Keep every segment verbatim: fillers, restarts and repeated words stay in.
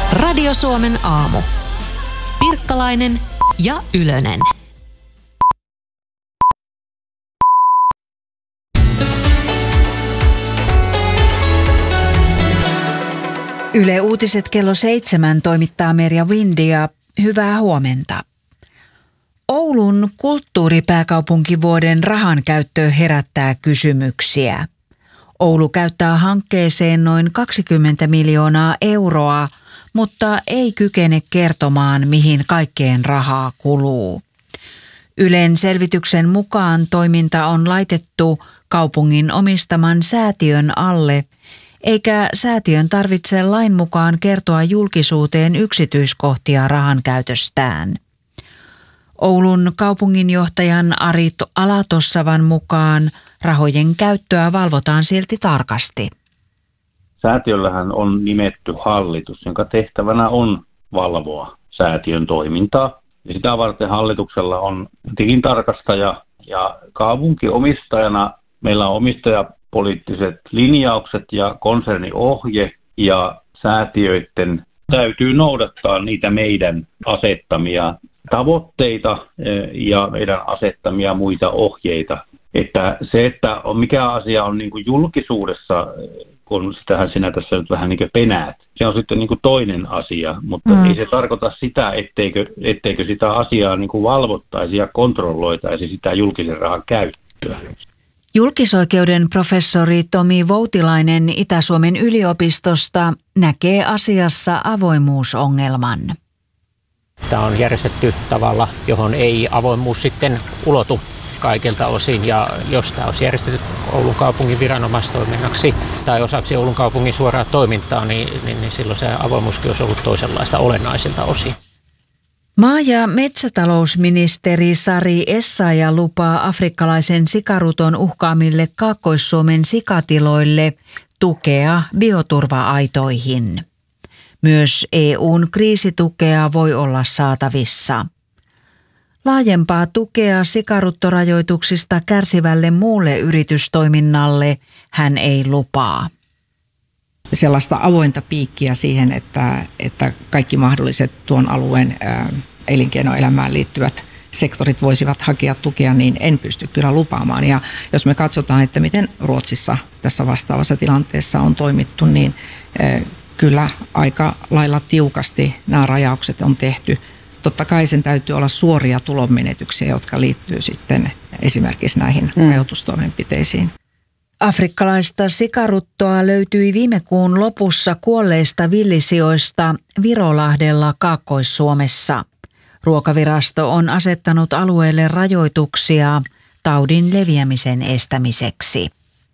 Radio Suomen aamu. Pirkkalainen ja Ylönen. Yle Uutiset kello seitsemän toimittaa Merja Windia. Hyvää huomenta. Oulun kulttuuripääkaupunkivuoden rahankäyttö herättää kysymyksiä. Oulu käyttää hankkeeseen noin kaksikymmentä miljoonaa euroa, mutta ei kykene kertomaan, mihin kaikkeen rahaa kuluu. Ylen selvityksen mukaan toiminta on laitettu kaupungin omistaman säätiön alle, eikä säätiön tarvitse lain mukaan kertoa julkisuuteen yksityiskohtia rahan käytöstään. Oulun kaupunginjohtajan Ari Alatossavan mukaan rahojen käyttöä valvotaan silti tarkasti. Säätiöllähän on nimetty hallitus, jonka tehtävänä on valvoa säätiön toimintaa. Ja sitä varten hallituksella on tilintarkastaja ja kaupunkiomistajana meillä on omistajapoliittiset linjaukset ja konserniohje ja säätiöiden täytyy noudattaa niitä meidän asettamia tavoitteita ja meidän asettamia muita ohjeita. Että se, että on, mikä asia on niin kuin julkisuudessa, kun sitähän sinä tässä nyt vähän niin kuin penäät, se on sitten niin kuin toinen asia, mutta mm. ei se tarkoita sitä, etteikö, etteikö sitä asiaa niin kuin valvottaisi ja kontrolloitaisi sitä julkisen rahan käyttöä. Julkisoikeuden professori Tomi Voutilainen Itä-Suomen yliopistosta näkee asiassa avoimuusongelman. Tämä on järjestetty tavalla, johon ei avoimuus sitten ulotu kaikilta osin, ja jos tämä olisi järjestetty Oulun kaupungin viranomaistoiminnaksi tai osaksi Oulun kaupungin suoraa toimintaa, niin, niin, niin silloin se avoimuuskin olisi ollut toisenlaista olennaisilta osin. Maa- ja metsätalousministeri Sari Essayah lupaa afrikkalaisen sikaruton uhkaamille Kaakkois-Suomen sikatiloille tukea bioturva-aitoihin. Myös E U:n kriisitukea voi olla saatavissa. Laajempaa tukea sikaruttorajoituksista kärsivälle muulle yritystoiminnalle hän ei lupaa. Sellaista avointa piikkiä siihen, että, että kaikki mahdolliset tuon alueen ää, elinkeinoelämään liittyvät sektorit voisivat hakea tukea, niin en pysty kyllä lupaamaan. Ja jos me katsotaan, että miten Ruotsissa tässä vastaavassa tilanteessa on toimittu, niin ää, kyllä aika lailla tiukasti nämä rajaukset on tehty. Totta kai sen täytyy olla suoria tulonmenetyksiä, jotka liittyy sitten esimerkiksi näihin mm. rajoitustoimenpiteisiin. Afrikkalaista sikaruttoa löytyi viime kuun lopussa kuolleista villisijoista Virolahdella Kaakkois-Suomessa. Ruokavirasto on asettanut alueelle rajoituksia taudin leviämisen estämiseksi.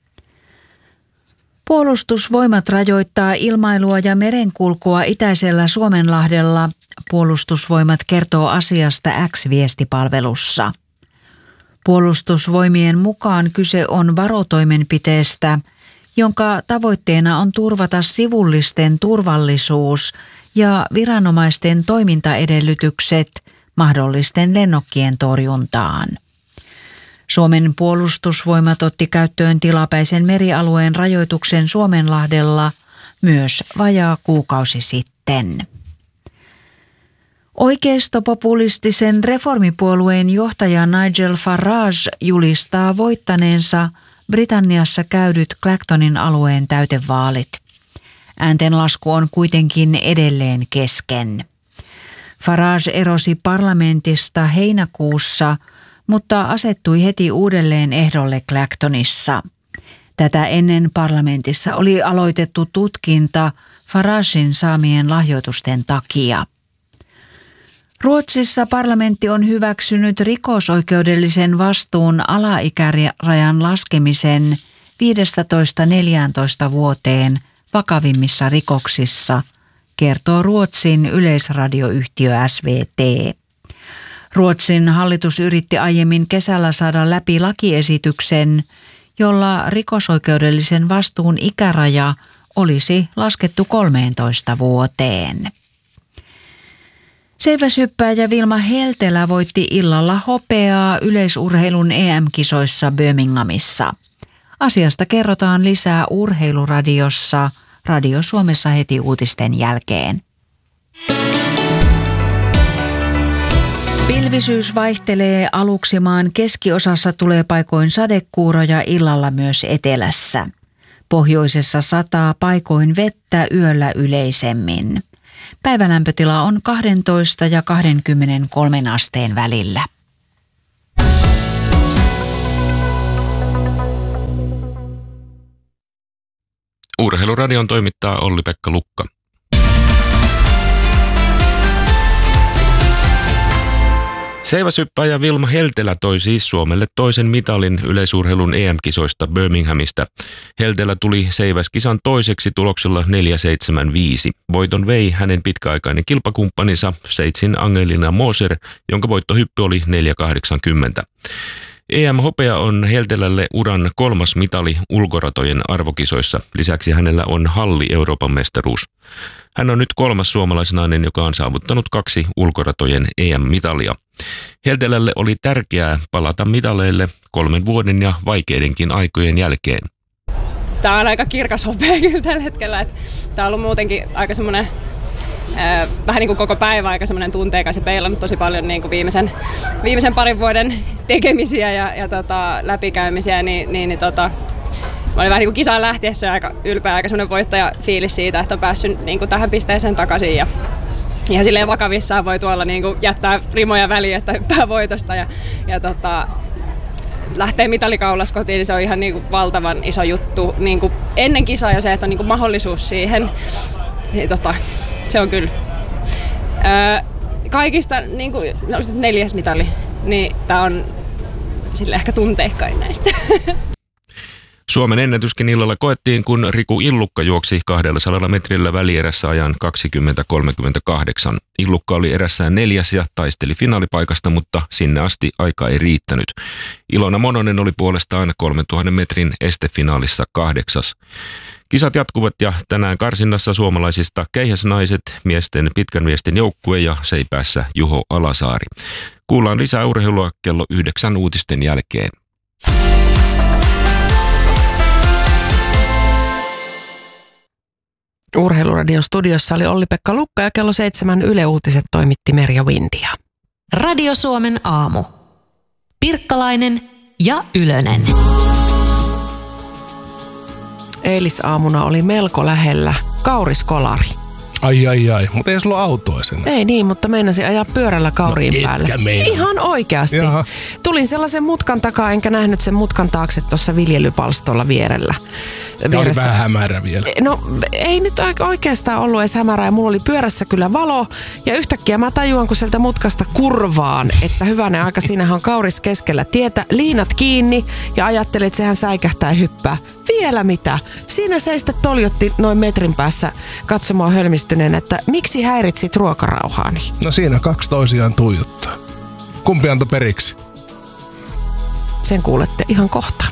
Puolustusvoimat rajoittaa ilmailua ja merenkulkua itäisellä Suomenlahdella. Puolustusvoimat kertoo asiasta X-viestipalvelussa. Puolustusvoimien mukaan kyse on varotoimenpiteestä, jonka tavoitteena on turvata sivullisten turvallisuus ja viranomaisten toimintaedellytykset mahdollisten lennokkien torjuntaan. Suomen puolustusvoimat otti käyttöön tilapäisen merialueen rajoituksen Suomenlahdella myös vajaa kuukausi sitten. Oikeistopopulistisen reformipuolueen johtaja Nigel Farage julistaa voittaneensa Britanniassa käydyt Clactonin alueen täytevaalit. Ääntenlasku on kuitenkin edelleen kesken. Farage erosi parlamentista heinäkuussa, mutta asettui heti uudelleen ehdolle Clactonissa. Tätä ennen parlamentissa oli aloitettu tutkinta Faragen saamien lahjoitusten takia. Ruotsissa parlamentti on hyväksynyt rikosoikeudellisen vastuun alaikärajan laskemisen viidestätoista neljääntoista vuoteen vakavimmissa rikoksissa, kertoo Ruotsin yleisradioyhtiö S V T. Ruotsin hallitus yritti aiemmin kesällä saada läpi lakiesityksen, jolla rikosoikeudellisen vastuun ikäraja olisi laskettu kolmeentoista vuoteen. Seiväshyppääjä Vilma Heltelä voitti illalla hopeaa yleisurheilun E M-kisoissa Birminghamissa. Asiasta kerrotaan lisää Urheiluradiossa Radio Suomessa heti uutisten jälkeen. Pilvisyys vaihtelee aluksi maan keskiosassa, tulee paikoin sadekuuroja, illalla myös etelässä. Pohjoisessa sataa paikoin vettä, yöllä yleisemmin. Päivälämpötila on kaksitoista ja kaksikymmentäkolme asteen välillä. Urheiluradion toimittaa Olli-Pekka Lukka. Seiväshyppääjä Vilma Heltelä toi siis Suomelle toisen mitalin yleisurheilun E M-kisoista Birminghamista. Heltelä tuli seiväskisan toiseksi tuloksella neljä seitsemän viisi. Voiton vei hänen pitkäaikainen kilpakumppaninsa Sveitsin Angelina Moser, jonka voittohyppy oli neljä kahdeksankymmentä. E M-hopea on Heltelälle uran kolmas mitali ulkoratojen arvokisoissa. Lisäksi hänellä on halli Euroopan mestaruus. Hän on nyt kolmas suomalaisnainen, joka on saavuttanut kaksi ulkoratojen E M-mitalia. Heltelälle oli tärkeää palata mitaleille kolmen vuoden ja vaikeidenkin aikojen jälkeen. Tämä on aika kirkas hopea kyllä tällä hetkellä. Tämä on ollut muutenkin aika semmoinen Äh, vähän niin kuin koko päivä aika semmoinen tunteikas ja peilannut tosi paljon niin kuin viimeisen, viimeisen parin vuoden tekemisiä ja, ja tota, läpikäymisiä, niin, niin, niin tota, mä olin vähän niin kuin kisaan lähtiessä aika ylpeä, aika semmoinen voittajafiilis siitä, että on päässyt niin kuin tähän pisteeseen takaisin ja ihan silleen vakavissaan voi tuolla niin kuin jättää rimoja väliin, että hyppää voitosta ja, ja tota, lähtee mitalikaulas kotiin, niin se on ihan niin kuin valtavan iso juttu niin kuin ennen kisaa jo se, että on niin kuin mahdollisuus siihen, niin tota, se on kyllä. Öö, kaikista niin kuin, no, neljäs mitali, niin tää on sille ehkä tunteikkain näistä. Suomen ennätyskin illalla koettiin, kun Riku Illukka juoksi kaksisataa metrillä välierässä ajan kaksikymmentä kolmekymmentäkahdeksan. Illukka oli erässään neljäs ja taisteli finaalipaikasta, mutta sinne asti aika ei riittänyt. Ilona Mononen oli puolestaan kolmentuhannen metrin estefinaalissa kahdeksas. Kisat jatkuvat ja tänään karsinnassa suomalaisista keihäsnaiset, miesten pitkän viestin joukkue ja seipäässä Juho Alasaari. Kuullaan lisää urheilua kello yhdeksän uutisten jälkeen. Urheiluradion studiossa oli Olli-Pekka Lukka ja kello seitsemän Yle Uutiset toimitti Merja Windia. Radio Suomen aamu. Pirkkalainen ja Ylönen. Eilisaamuna oli melko lähellä kauriskolari. Ai ai ai, mutta ei sulla ole autoa sen. Ei niin, mutta meinasin ajaa pyörällä kauriin no, päälle. Meinaa. Ihan oikeasti. Jaha. Tulin sellaisen mutkan takaa, enkä nähnyt sen mutkan taakse tuossa viljelypalstolla vierellä. Ja oli vähän hämärä vielä. No ei nyt oikeastaan ollut edes hämärää. Ja mulla oli pyörässä kyllä valo. Ja yhtäkkiä mä tajuan, kun sieltä mutkasta kurvaan, että hyvänen aika, siinähän on kauris keskellä tietä. Liinat kiinni ja ajattelin, että sehän säikähtää ja hyppää. Vielä mitä? Siinä seistä toljotti noin metrin päässä katsomaan hölmistyneen, että miksi häiritsit ruokarauhaani? No siinä kaksi toisiaan tuijottaa. Kumpi antoi periksi? Sen kuulette ihan kohta.